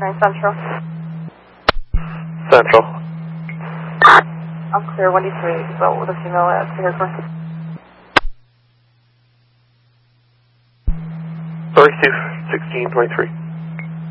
9 Central. Central. I'm clear 1D3, but with a female at here for 32, 16, 23.